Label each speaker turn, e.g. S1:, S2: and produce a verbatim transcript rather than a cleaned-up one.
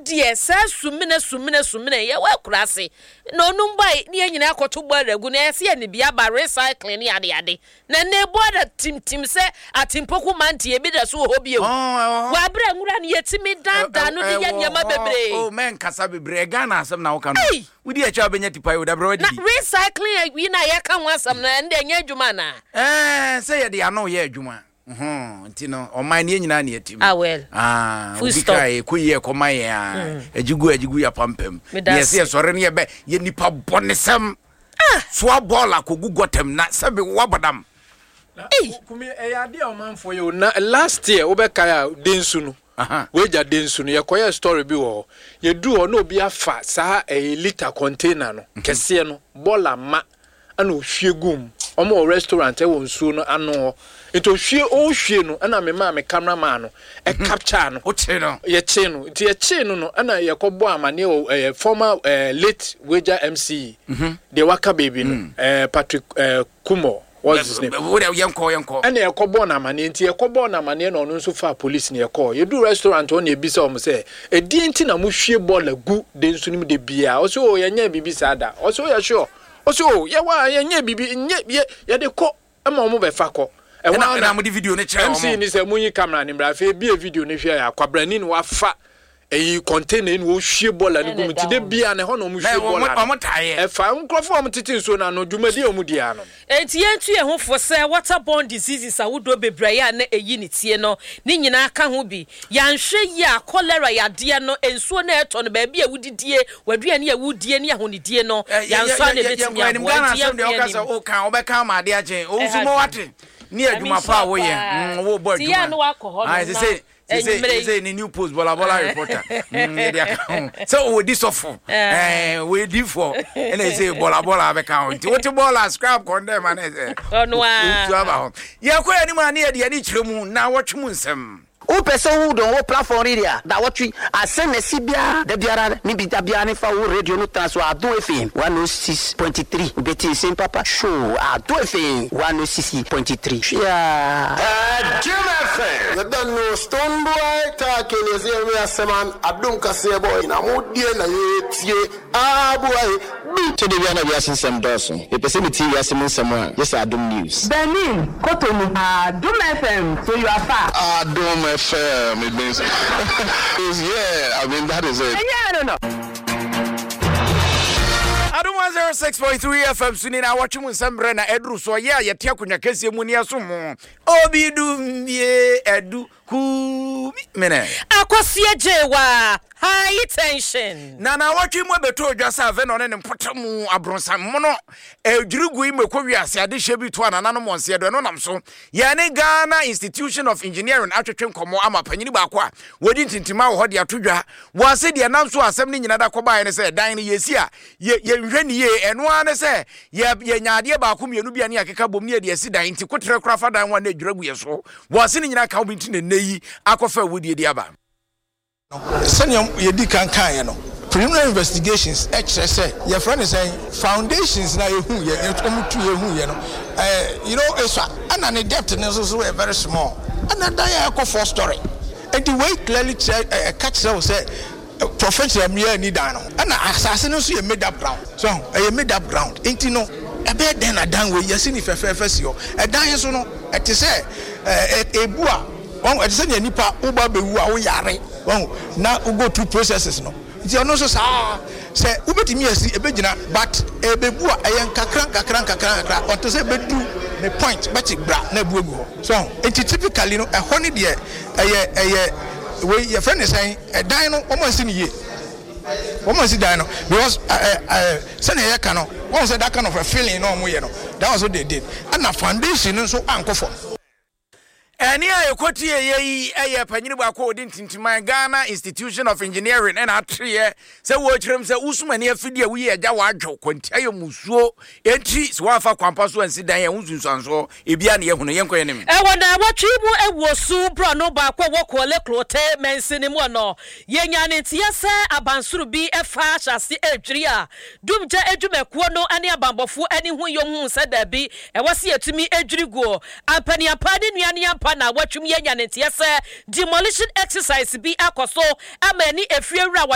S1: die sa sumine sumine sumine ye wa kurase no num boy ne nyina akoto boragu na yesi ne bia ba recycling ne ade ade na ne boda tim tim se atimpoku mantie bi da so ho bi wa bra nwura ne yetimi danda no de nyama bebre
S2: oh men kasa bebre Ghana asem na wo ka no we di acha benya tipa wo da bra wadi
S1: na recycling we na ye ka ho asem na nde nya adwuma na
S2: eh say ye de ano ye adwuma mhm ntino o man ne nyina na yetimi
S1: ah well
S2: ah we kai koye koma ye ah ajigu ajigu ya pampem yes yes sore ne ye be ye nipa bonesem ah so abola kogu gotem na sebe wabadam
S3: eh kumi e ya de o man for you na last year obeka ya densu no aha we ja densu no ye koye story bi wo ye du o na obi afa sa e liter container no kese no bola ma ana ohwiegum omo restaurant e wo nsu no ano ito hwie o hwie no ana me ma me cameraman no e capture no
S2: o che no
S3: ye che no ti ye che no no ana ye kobo amane o former late Weja M C de waka baby no eh Patrick Kumo what's his name
S2: wo de yenko yenko
S3: ana ye kobo na amane nti ye kobo na amane no no nso fa police ne ye call ye do restaurant on ye bisa o mo say e di nti na mo hwie bola gu de nso nim de bia o so o ye nya bibi sada o so ya sure o so ye wa ye nya bibi nye ye de ko e ma mo be fa ko e
S2: wa na mo di video ne kire
S3: M C ni se munyi camera ni bra fe bi e video ne hwe ya kwabrani ni wa fa e container ni wo hwie bola ni gum ti de bia ne ho no mo hwie bola
S2: o mo tae
S3: e fa nkrofo o mo titi so na no dwumadi o mo dia no
S1: enti yentu ye ho fo se waterborne diseases awudo bebraya na eyi ni tie no ni nyina aka ho bi yanhwe ya cholera ya de no ensuo na eto no ba bia wudidie wadua ne ya wudie ne ahonidie no yanso na betimi ya
S2: bo enti ya de o ka se o kan o be kan ma de agen o nsumo wate ni adwuma pa wo ye wo bo adwuma
S1: ya no akọ
S2: ho no say say say ni new post bola bola reporter mm dey account so we this of eh we di for and they say bola bola be count what bola scrap condemn and say
S1: ono a
S2: ye ko ani ma na ye ni kiremu na wotwemu nsem
S4: o person who don't platform area that what we asem na sibia da biara ni bi da biara ni fa wo radio no transfer ado F M one oh six point three ubeti same papa show ado F M one oh six point three yeah
S5: uh Jim F M you don't know stone boy talking is here we aseman adum kase boy na modie na yetie ah boy
S4: to the biara we asem doso e person mi ti asem nsem a yes adum news
S6: Benin Cotonou adum F M so you are far
S5: adum F M, it means, yeah, I mean, that is it.
S6: Yeah, I don't know.
S2: Adum one oh six point three F M suni na watch mu sembre na edru so ye ye te akonya kese mu ni asomo obi dum ye edu ku mene
S1: akosie jewa high tension
S2: na na watch mu beto dwasa ave no ne mpotamu abronsan mo no edwirigu imekwo wiase ade hye to anana no monse do no nam so ye ne Ghana Institution of Engineering atwetwe nkomo ama panyini ba kwa wodi ntintima wo hode atodwa wo se de nam so asem ni nyina da koba ne se dan ne yesi a ye nhwe ni ye eno ane se ye ye nyaade ba ko mienu bia ne akeka bom ne de esi dan nti kotre krafa dan wa na edwiragu ye so wo se ni nyina ka obi nti ne yi akofa wodi edi aba
S7: senior ye di kan kan ye no preliminary investigations actually say your friend is saying foundations na ye hu ye omutu ye hu ye no eh you know eso ana ne depth ne so so very small ana dan ya ko four story and the way clearly uh, catch say professional me ni dan no ana asase no so ye made up ground so e made up ground enti no e be den na dan we yesi ni fefefe si o e dan so no e te say ebu a won e te say nipa uba bewu a wo yare won na u go through processes no nti ono so sa say ubetimi asi e be gina but e bebu a e nkakran kakran kakran kakran o te say bedu the point but bra na bu egu so enti typically no e ho ni de eye eye we your friend is saying a dan no almost in ye almost in dan no because uh uh say na ka no one say that kind of a feeling no mo ye no that was what they did and na foundation so ankofo
S2: eni aye kwoti ye eye panyini ba ko odi ntintiman Ghana Institution of Engineering and atriye se wo kirem se usumani afidi a wi agya wa adwo kwanti ayo musuo enti se wa fa kwampa so ansi dan ye hunsunsanso ebia ne ye hunu ye nkoye ne me
S1: e wona watwi mu ewosu bro no ba kwa wokole klote mensini mu no ye nyane ntia se abansuru bi efa hyase edwiri a dumja edwumekuo no ane abambofo ani hu yom hu se da bi e wase atumi edwiri guo ampani apade nuane na watwum ye nyane ntia se demolition exercise bi akoso amani efiewura